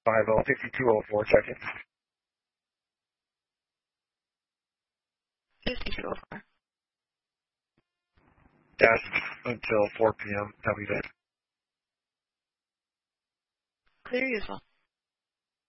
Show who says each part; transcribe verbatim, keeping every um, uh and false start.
Speaker 1: five oh fifty-two oh four, check in.
Speaker 2: fifty-two oh four.
Speaker 1: Dash until four p m W day.
Speaker 2: Clear usual.